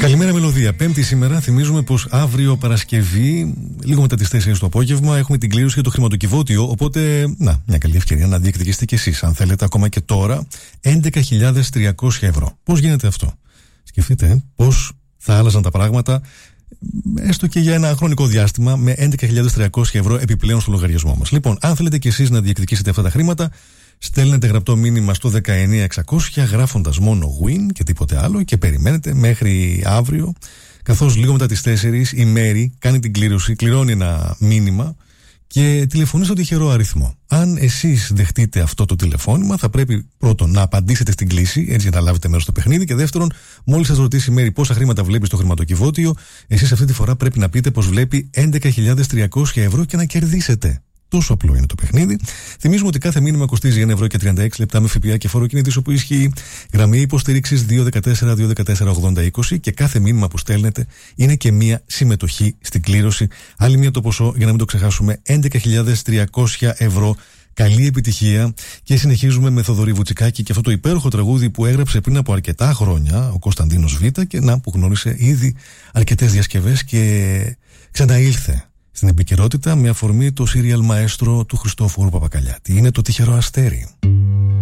Καλημέρα Μελωδία. Πέμπτη σήμερα. Θυμίζουμε πως αύριο Παρασκευή, λίγο μετά τις 4 το απόγευμα, έχουμε την κλήρωση για το χρηματοκιβώτιο. Οπότε, μια καλή ευκαιρία να διεκδικήσετε κι εσείς, αν θέλετε, ακόμα και τώρα, 11.300 ευρώ. Πώς γίνεται αυτό? Σκεφτείτε πώς θα άλλαζαν τα πράγματα, έστω και για ένα χρονικό διάστημα, με 11.300 ευρώ επιπλέον στο λογαριασμό μας. Λοιπόν, αν θέλετε κι εσείς να διεκδικήσετε αυτά τα χρήματα, στέλνετε γραπτό μήνυμα στο 19600 γράφοντας μόνο win και τίποτε άλλο και περιμένετε μέχρι αύριο, καθώς λίγο μετά τις 4 η Μέρη κάνει την κλήρωση, κληρώνει ένα μήνυμα και τηλεφωνεί στο τυχερό αριθμό. Αν εσείς δεχτείτε αυτό το τηλεφώνημα, θα πρέπει πρώτον να απαντήσετε στην κλήση, έτσι για να λάβετε μέρος στο παιχνίδι, και δεύτερον, μόλις σας ρωτήσει η Μέρη πόσα χρήματα βλέπει στο χρηματοκιβώτιο, εσείς αυτή τη φορά πρέπει να πείτε πως βλέπει 11.300 ευρώ και να κερδίσετε. Τόσο απλό είναι το παιχνίδι. Θυμίζουμε ότι κάθε μήνυμα κοστίζει 1,36 ευρώ με ΦΠΑ και φόρο κινητής όπου ισχύει. Γραμμή υποστήριξης 214-214-8020 και κάθε μήνυμα που στέλνετε είναι και μία συμμετοχή στην κλήρωση. Άλλη μία το ποσό, για να μην το ξεχάσουμε, 11.300 ευρώ. Καλή επιτυχία και συνεχίζουμε με Θοδωρή Βουτσικάκη και αυτό το υπέροχο τραγούδι που έγραψε πριν από αρκετά χρόνια ο Κωνσταντίνος Β και που γνώρισε ήδη αρκετές διασκευές και ξαναήλθε στην επικαιρότητα με αφορμή το σύριαλ Μαέστρο του Χριστόφορου Παπακαλιάτη. Είναι το Τυχερό Αστέρι.